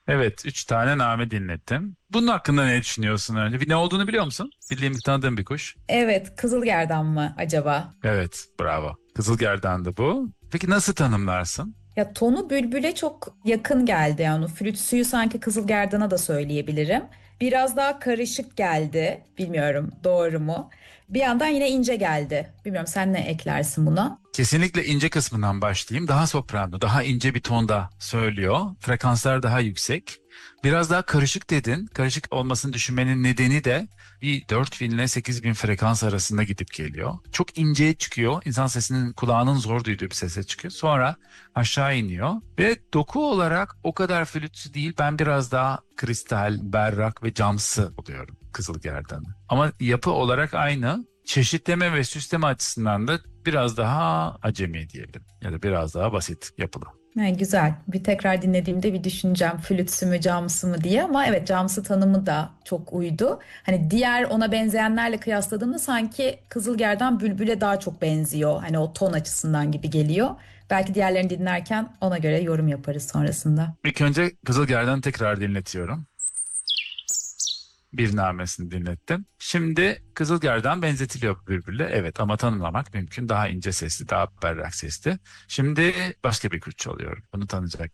Evet, 3 tane name dinlettim. Bunun hakkında ne düşünüyorsun önce? Ne olduğunu biliyor musun? Bildiğim, tanıdığım bir kuş. Evet, kızılgerdan mı acaba? Evet, bravo. Kızılgerdan'dı bu. Peki nasıl tanımlarsın? Ya tonu bülbüle çok yakın geldi, yani flüt suyu sanki kızılgerdana da söyleyebilirim. Biraz daha karışık geldi. Bilmiyorum doğru mu? Bir yandan yine ince geldi. Bilmiyorum, sen ne eklersin buna? Kesinlikle ince kısmından başlayayım. Daha soprano, daha ince bir tonda söylüyor. Frekanslar daha yüksek. Biraz daha karışık dedin. Karışık olmasını düşünmenin nedeni de bir 4.000 ile 8.000 frekans arasında gidip geliyor. Çok inceye çıkıyor. İnsan sesinin kulağının zor duyduğu bir sese çıkıyor. Sonra aşağı iniyor. Ve doku olarak o kadar flütsü değil. Ben biraz daha kristal, berrak ve camsı oluyorum Kızılgerdan'ı. Ama yapı olarak aynı. Çeşitleme ve süsleme açısından da biraz daha acemi diyelim ya da biraz daha basit yapılı. Güzel. Bir tekrar dinlediğimde bir düşüneceğim flütsü mü camsı mı diye, ama evet, camsı tanımı da çok uydu. Hani diğer ona benzeyenlerle kıyasladığımda sanki kızılgerdan bülbüle daha çok benziyor. Hani o ton açısından gibi geliyor. Belki diğerlerini dinlerken ona göre yorum yaparız sonrasında. İlk önce Kızılgerdan'ı tekrar dinletiyorum. Bir namesini dinlettim. Şimdi Kızılgerdan benzetiliyor birbirine. Evet, ama tanımlamak mümkün. Daha ince sesli, daha berrak sesli. Şimdi başka bir kuş çalıyorum. Bunu tanıyacak